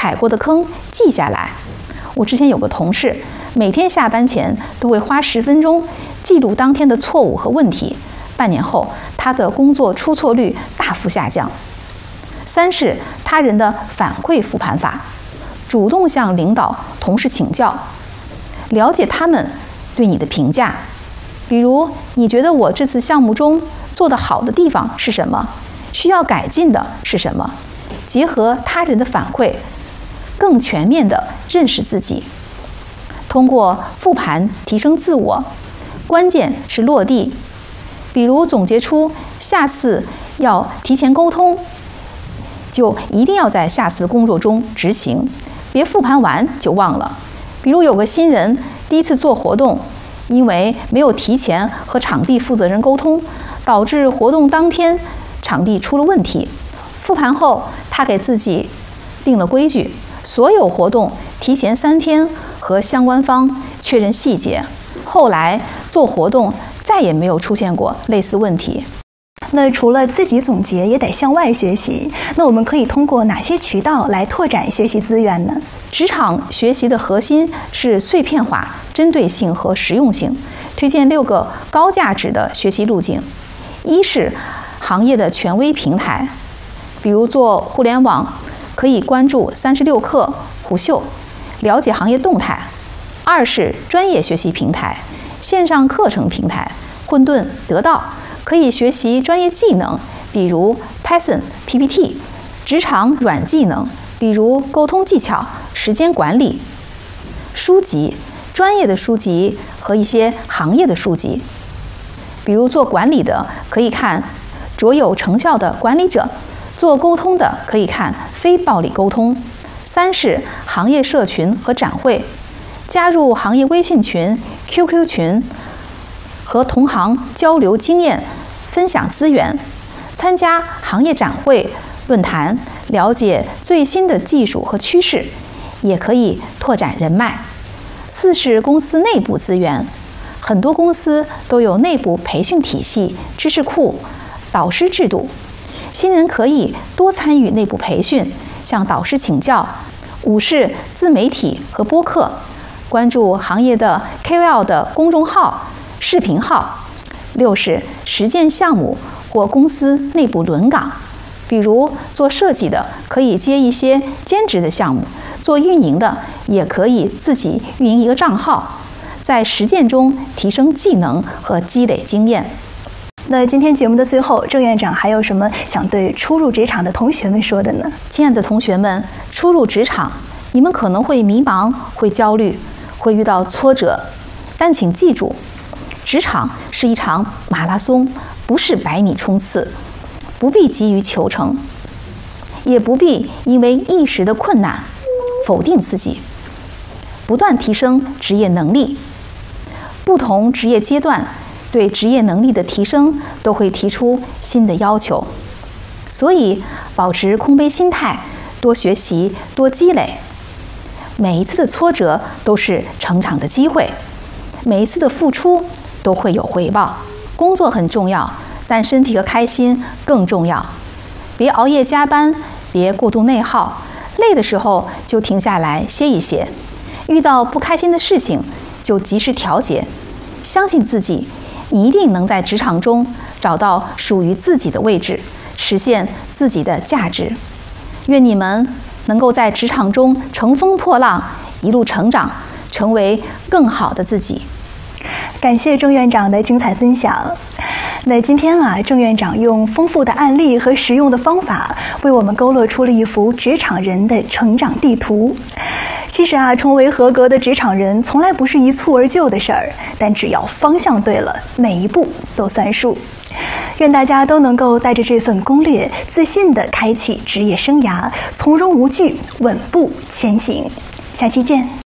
踩过的坑记下来。我之前有个同事，每天下班前都会花10分钟记录当天的错误和问题，半年后他的工作出错率大幅下降。3是他人的反馈复盘法，主动向领导、同事请教，了解他们对你的评价。比如，你觉得我这次项目中做得好的地方是什么？需要改进的是什么？结合他人的反馈，更全面地认识自己。通过复盘提升自我，关键是落地。比如总结出下次要提前沟通，就一定要在下次工作中执行，别复盘完就忘了。比如有个新人第一次做活动，因为没有提前和场地负责人沟通，导致活动当天场地出了问题。复盘后，他给自己定了规矩，所有活动提前3天和相关方确认细节。后来做活动再也没有出现过类似问题。 那除了自己总结，也得向外学习。那我们可以通过哪些渠道来拓展学习资源呢？ 职场学习的核心是碎片化、针对性和实用性。推荐6个高价值的学习路径。1是行业的权威平台，比如做互联网，可以关注36氪、虎嗅，了解行业动态。2是专业学习平台，线上课程平台，混沌、得到，可以学习专业技能，比如 Python、PPT， 职场软技能，比如沟通技巧、时间管理。书籍，专业的书籍和一些行业的书籍，比如做管理的可以看卓有成效的管理者，做沟通的可以看非暴力沟通。3是行业社群和展会，加入行业微信群、QQ 群，和同行交流经验，分享资源，参加行业展会、论坛，了解最新的技术和趋势，也可以拓展人脉。4是公司内部资源，很多公司都有内部培训体系、知识库、导师制度，新人可以多参与内部培训，向导师请教。5是自媒体和播客，关注行业的 KOL 的公众号、视频号。6是实践项目或公司内部轮岗，比如做设计的可以接一些兼职的项目，做运营的也可以自己运营一个账号，在实践中提升技能和积累经验。 那今天节目的最后，郑院长还有什么想对初入职场的同学们说的呢？ 亲爱的同学们，初入职场，你们可能会迷茫、会焦虑、会遇到挫折，但请记住，职场是一场马拉松，不是100米冲刺，不必急于求成，也不必因为一时的困难否定自己，不断提升职业能力。不同职业阶段对职业能力的提升都会提出新的要求，所以保持空杯心态，多学习，多积累。每一次的挫折都是成长的机会，每一次的付出都会有回报。工作很重要，但身体和开心更重要。别熬夜加班，别过度内耗，累的时候就停下来歇一歇。遇到不开心的事情就及时调节，相信自己，你一定能在职场中找到属于自己的位置，实现自己的价值。愿你们能够在职场中乘风破浪，一路成长，成为更好的自己。 感谢郑院长的精彩分享。那今天郑院长用丰富的案例和实用的方法，为我们勾勒出了一幅职场人的成长地图。其实成为合格的职场人，从来不是一蹴而就的事儿，但只要方向对了，每一步都算数。愿大家都能够带着这份攻略，自信地开启职业生涯，从容无惧，稳步前行。下期见。